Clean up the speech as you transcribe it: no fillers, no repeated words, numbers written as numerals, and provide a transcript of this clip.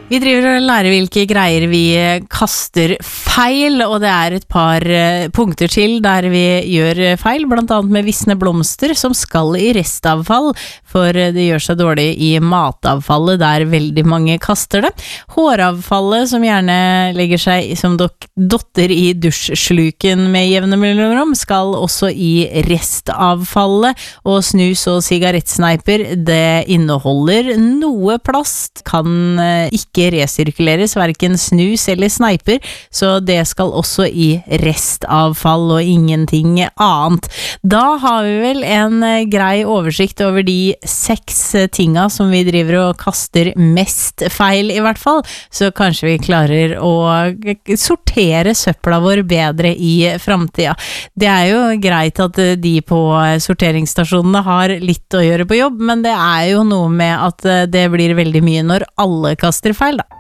Vi driver og lærer hvilke greier vi kaster feil, og det et par punkter til der vi gjør feil, blant annet med visne blomster som skal i restavfall, for det gjør seg dårlig i matavfallet der veldig mange kaster det. Håravfallet som gjerne legger seg som dotter i dusjsluken med jevne mellomrom skal også i restavfallet, og snus og sigarettsneiper, det inneholder noe plast, kan ikke resirkuleres, hverken snus eller sneiper, så det skal også i restavfall og ingenting annet. Da har vi vel en grei oversikt over de 6 tinga som vi driver og kaster mest feil i hvert fall, så kanskje vi klarer å sortere søpla vår bedre i fremtida. Det jo greit at de på sorteringsstasjonene har litt å gjøre på jobb, men det jo noe med at det blir veldig mye når alle kaster feil da.